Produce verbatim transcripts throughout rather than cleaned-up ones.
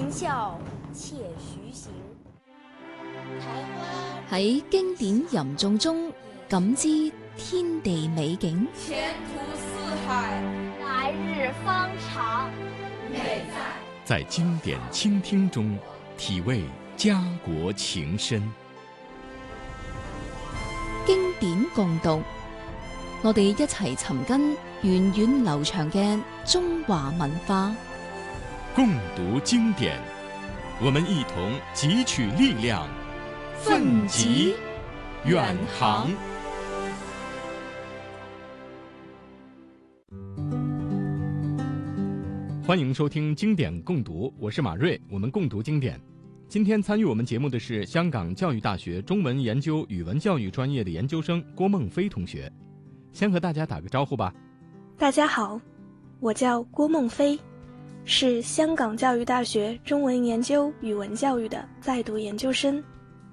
勤孝，切徐行。 喺經典吟誦中感知天地美景， 前途似海， 來日方長。 美在在經典傾聽中體味家國情深。 經典共讀，我哋一齊尋根源遠流長嘅中華文化。 共讀經典，我們一同汲取力量，奮楫遠航。歡迎收聽經典共讀，我是馬瑞，我們共讀經典。今天參與我們節目的是香港教育大學中文研究語文教育專業的研究生郭夢飛同學。先和大家打個招呼吧。 大家好，我叫郭夢飛，是香港教育大學中文研究語文教育的在讀研究生。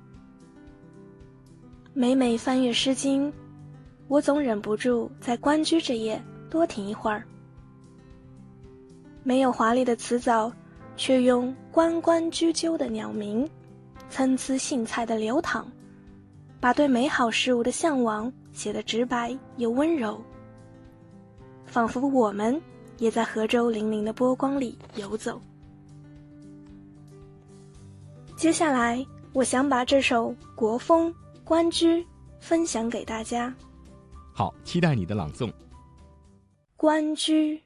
每每翻閱詩經，我總忍不住在關雎這頁多停一會兒。沒有華麗的詞藻，卻用關關雎鳩的鳥鳴，參差荇菜的流淌，把對美好事物的向往寫得直白又溫柔，仿佛我們也在河州粼粼的波光裡游走。接下來，我想把這首國風《關雎》分享給大家。 好，期待你的朗誦。 關雎，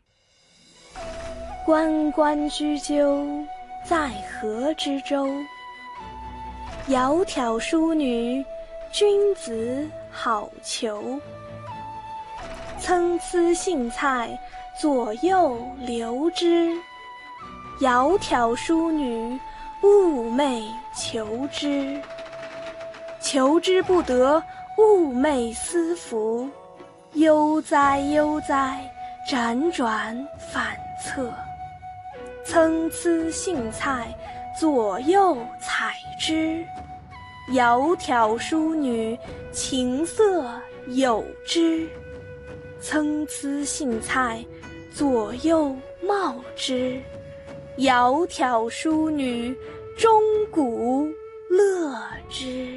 關關雎鳩，在河之洲。窈窕淑女，君子好逑。參差荇菜，左右流之。窈窕淑女，寤寐求之。求之不得，寤寐思服。悠哉悠哉，輾轉反側。參差荇菜，左右採之。窈窕淑女，琴瑟友之。參差荇菜，左右芼之。窈窕淑女，鐘鼓樂之。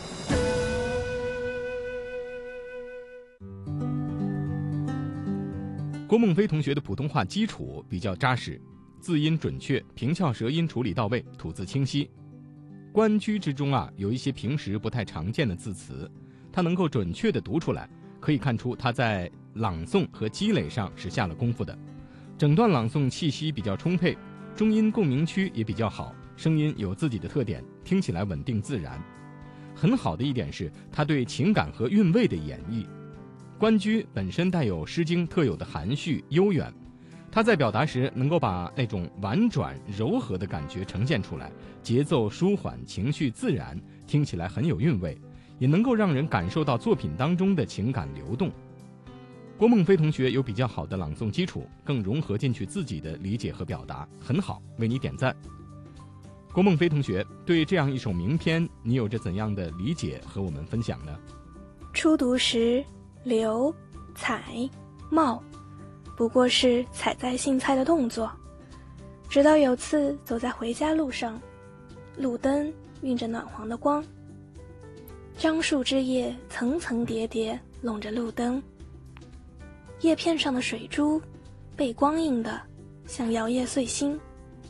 郭夢飛同學的普通話基礎比較扎實，字音準確，平翹舌音處理到位，吐字清晰。關雎之中啊，有一些平時不太常見的字詞，他能夠準確地讀出來，可以看出他在朗誦和積累上是下了功夫的。整段朗誦氣息比較充沛，中音共鳴區也比較好，聲音有自己的特點，聽起來穩定自然。很好的一點是他對情感和韻味的演繹。關雎本身帶有詩經特有的含蓄悠遠，他在表達時能夠把那種婉轉柔和的感覺呈現出來，節奏舒緩，情緒自然，聽起來很有韻味，也能夠讓人感受到作品當中的情感流動。郭夢飛同學有比較好的朗誦基礎，更融合進去自己的理解和表達，很好，為你點讚。郭夢飛同學，對這樣一首名篇，你有着怎樣的理解和我們分享呢？ 初讀時，流、採、芼不過是採摘荇菜的動作，直到有次走在回家路上，路燈暈着暖黃的光，樟樹枝葉層層疊疊攏着路燈，葉片上的水珠被光映得像搖曳碎星。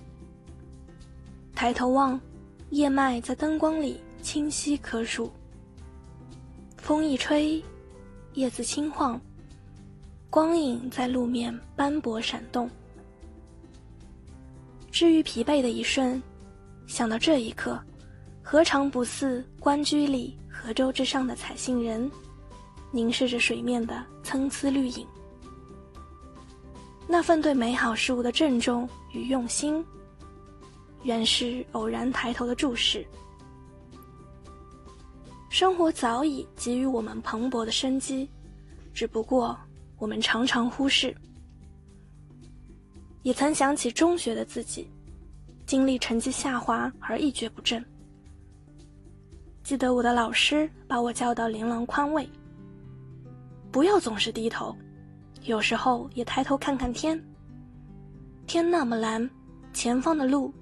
抬頭望，葉脈在燈光裡清晰可數，風一吹，葉子輕晃，光影在路面斑駁閃動。至於疲憊的一瞬，想到這一刻，何嘗不似關雎裡河舟之上的採杏人，凝視着水面的參差綠影。那份對美好事物的鄭重與用心，原是偶然抬頭的注視。生活早已給予我們蓬勃的生機，只不過我們常常忽視。也曾想起中學的自己，經歷成績下滑而一蹶不振。記得我的老師把我叫到琳琅寬位，不要總是低頭，有時候也抬頭看看天。天那麼藍，前方的路